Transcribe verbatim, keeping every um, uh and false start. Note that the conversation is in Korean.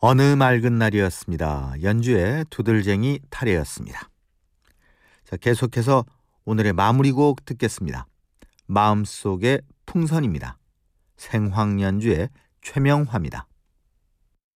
어느 맑은 날이었습니다. 연주의 두들쟁이 타레였습니다. 자, 계속해서 오늘의 마무리곡 듣겠습니다. 마음속의 풍선입니다. 생황연주의 최명화입니다.